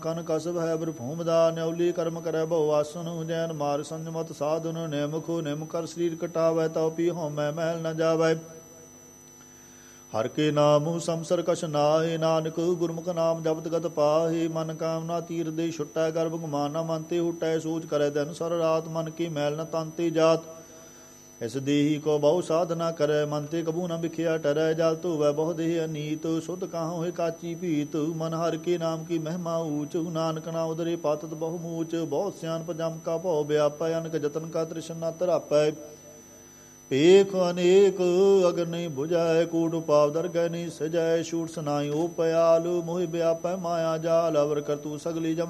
ਕਨ ਕਸਬ ਹੈ ਬ੍ਰਭੂਮ ਦਾ ਨਿਉਲੀ ਕਰਮ ਕਰੈ ਬਹੁ ਆਸਨ ਜੈਨ ਮਾਰ ਸੰਜਮਤ ਸਾਧਨ ਨਿਮਖੋ ਨਿਮ ਕਰ ਸਰੀਰ ਕਟਾਵੈ ਤਉ ਪੀ ਹਉਮੈ ਮਹਿਲ ਨ ਜਾਵੈ ਹਰ ਕੇ ਨਾਮ ਸੰਸਰ ਕਛ ਨਾਹਿ ਨਾਨਕ ਗੁਰਮੁਖ ਨਾਮ ਜਪਤ ਗਤ ਪਾਹਿ ਮਨ ਕਾਮਨਾ ਤੀਰ ਦੇ ਛੁਟੈ ਗਰਭ ਗੁਮਾਨ ਨ ਮਨ ਤੇ ਹੁਟੈ ਸੋਚ ਕਰੈ ਦਿਨ ਸਰ ਰਾਤ ਮਨ ਕੀ ਮੈਲ ਨ ਤਨ ਤੇ ਜਾਤ ਇਸ ਦੇਹੀ ਕੋ ਬਹੁ ਸਾਧਨਾ ਕਰੈ ਮਨ ਤੇ ਕਬੂ ਨ ਵਿਖਿਆ ਟਰੈ ਜਲ ਧੋਵੈ ਬਹੁ ਦੇਹ ਅਨੀਤ ਸੁਧ ਕਹਾਂ ਹੋਇ ਕਾਚੀ ਭੀਤ ਮਨ ਹਰ ਕੇ ਨਾਮ ਕੀ ਮਹਿਮਾ ਊਚ ਨਾਨਕ ਨਾ ਉਦਰੇ ਪਾਤਤ ਬਹੁ ਮੂਚ ਬਹੁਤ ਸਿਆਣਪ ਜਮ ਕਾ ਭਉ ਵਿਆਪੈ ਅਨਕ ਜਤਨ ਕਾ ਤ੍ਰਿਸ਼ਨਾ ਧਰਾਪੈ ਭੇਖ ਅਨੇਕ ਅਗਰ ਨਹੀਂ ਬੁਝਾਇ ਕੂਟ ਪਾਪ ਦਰਗਹਿ ਨਹੀਂ ਸਜੈ ਛੂਟ ਸੁਨਾਈ ਓ ਪਿਆਲ ਮੋਹਿ ਵਿਆਪੈ ਮਾਇਆ ਜਾਲ ਅਵਰ ਕਰ ਤੂੰ ਸਗਲੀ ਜਮ